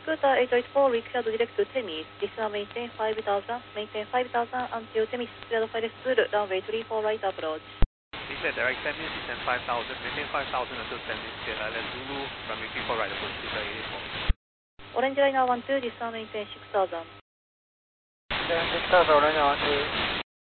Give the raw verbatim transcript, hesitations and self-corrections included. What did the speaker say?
Scooter eight eight four, required direct to Temis. This one maintain five thousand, maintain five thousand until Temis, cleared for full, runway three four right approach. This is direct Temis, descend five thousand, maintain five thousand until Temis, cleared Island Zulu, runway three four right approach, Scooter eight eight four. Orange Liner one two, this one maintain six thousand. six thousand, Orange one two.